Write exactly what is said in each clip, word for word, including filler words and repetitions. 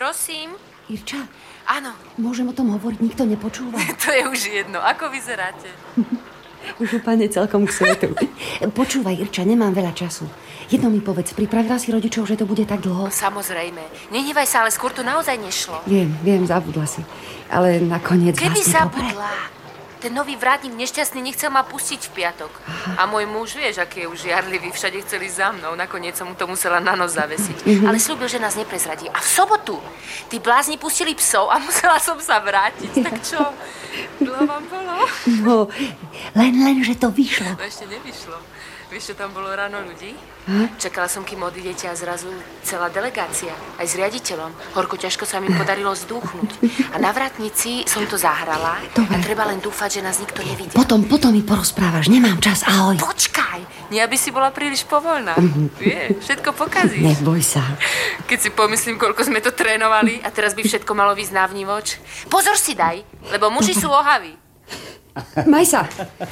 prosím. Irča? Áno. Môžem o tom hovoriť, nikto nepočúva. To je už jedno. Ako vyzeráte? Už úplne celkom k svetu. Počúvaj, Irča, nemám veľa času. Jedno mi povedz, pripravila si rodičov, že to bude tak dlho? Samozrejme. Nehnevaj sa, ale skôr to naozaj nešlo. Viem, viem, zabudla si. Ale nakoniec Keby vlastne zabudla. Dobre. Ten nový vrátnik nešťastný nechcel ma pustiť v piatok. Aha. A môj muž, vieš, aký je už žiarlivý, všade chceli za mnou. Nakoniec som mu to musela na nos zavesiť. Mm-hmm. Ale slúbil, že nás neprezradí. A v sobotu tí blázni pustili psov a musela som sa vrátiť. Tak čo? Dlho vám bolo? No, len, len, že to vyšlo. No ešte nevyšlo. Vieš, čo tam bolo ráno ľudí? Hm? Čakala som, kým odídete a zrazu celá delegácia. Aj s riaditeľom. Horko ťažko sa mi podarilo zdúchnuť. A na vratnici som to zahrala. Dobre. A treba len dúfať, že nás nikto nevidí. Potom, potom mi porozprávaš. Nemám čas. Ahoj. Počkaj. Nie, aby si bola príliš povoľná. Mm-hmm. Vieš, všetko pokazíš. Neboj sa. Keď si pomyslím, koľko sme to trénovali a teraz by všetko malo výsť na vnívoč. Pozor si daj, lebo muži sú ohaví. Maj sa.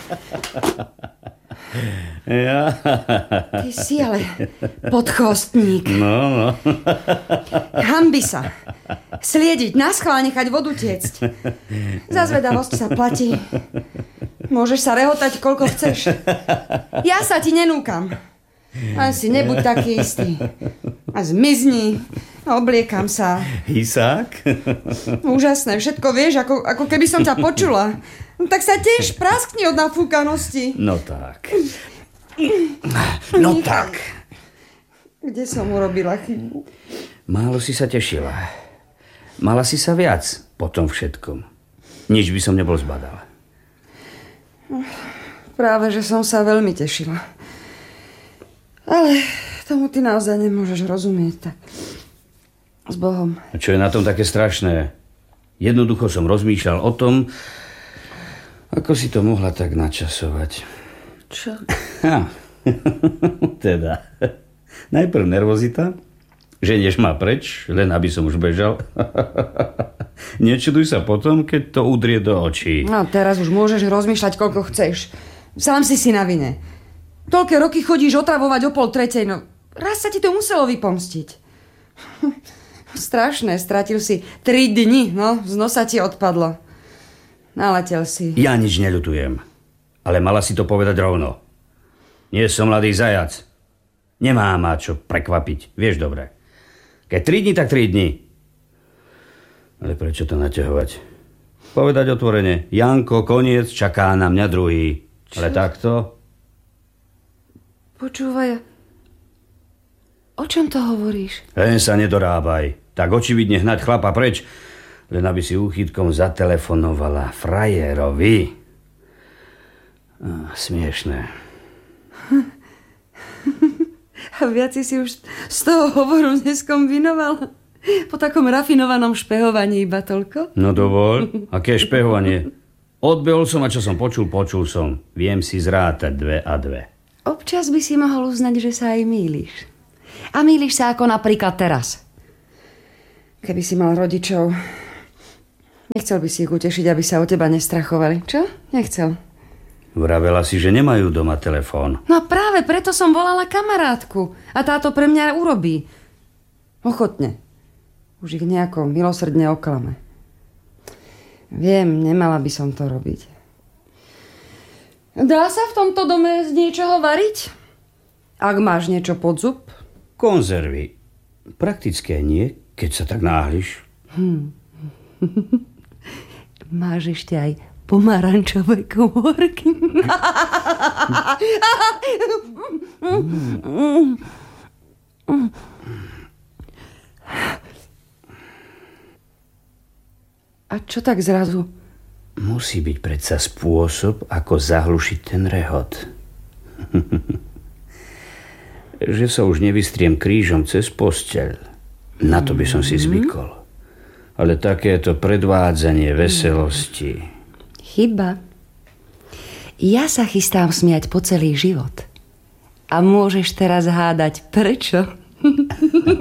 Ja. Ty si ale podchostník. No, no. Hanbi sa. Sliediť, naschvál nechať vodu tiecť. Za zvedavosť sa platí. Môžeš sa rehotať, koľko chceš. Ja sa ti nenúkam. Len si nebuď taký istý. A zmizni. Obliekam sa. Hysák? Úžasné, všetko vieš, ako, ako keby som ťa počula. No, tak sa tiež praskni od nafúkanosti. No tak. No Nechaj. tak. Kde som urobila chybu? Málo si sa tešila. Mala si sa viac po tom všetkom. Nič by som nebol zbadal. Práve, že som sa veľmi tešila. Ale tomu ty naozaj nemôžeš rozumieť, tak s Bohom. A čo je na tom také strašné? Jednoducho som rozmýšľal o tom, ako si to mohla tak načasovať. Čo? Ha, teda. Najprv nervozita, ženieš ma preč, len aby som už bežal. Nečuduj sa potom, keď to udrie do očí. No, teraz už môžeš rozmýšľať, koľko chceš. Sám si si na vine. Toľké roky chodíš otravovať o pol tretej, no raz sa ti to muselo vypomstiť. Strašné, stratil si tri dni, no, z nosa ti odpadlo. Naletel si. Ja nič neľutujem, ale mala si to povedať rovno. Nie som mladý zajac. Nemá ma čo prekvapiť, vieš dobre. Keď tri dni, tak tri dni. Ale prečo to naťahovať? Povedať otvorene, Janko, koniec, čaká na mňa druhý. Čo? Ale takto? Počúvaj, o čom to hovoríš? Len sa nedorábaj. Tak očividne hnať chlapa preč, len aby si úchytkom zatelefonovala frajerovi. Ah, smiešné. A viac si už z toho hovoru neskombinoval? Po takom rafinovanom špehovaní iba toľko? No dovol, aké špehovanie? Odbehol som a čo som počul, počul som. Viem si zrátať dve a dve. Občas by si mohol uznať, že sa aj mýliš. A mýliš sa ako napríklad teraz. Keby si mal rodičov, nechcel by si ich utešiť, aby sa o teba nestrachovali. Čo? Nechcel. Vravela si, že nemajú doma telefón. No práve preto som volala kamarátku. A táto pre mňa urobí. Ochotne. Už ich nejako milosrdne oklame. Viem, nemala by som to robiť. Dá sa v tomto dome z niečoho variť? Ak máš niečo pod zub? Konzervy. Praktické nie, keď sa tak náhliš. Hm. Máš ešte aj pomarančové komórky. A čo tak zrazu? Musí byť predsa spôsob, ako zahlušiť ten rehot. Že sa už nevystriem krížom cez posteľ. Na to by som si zvykol. Ale takéto predvádzanie veselosti. Chyba. Ja sa chystám smiať po celý život. A môžeš teraz hádať, prečo?